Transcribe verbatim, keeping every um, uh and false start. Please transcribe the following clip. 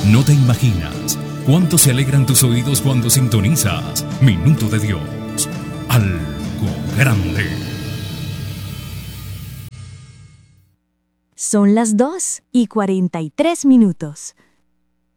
No te imaginas cuánto se alegran tus oídos cuando sintonizas Minuto de Dios. Algo grande. Son las dos y cuarenta y tres minutos.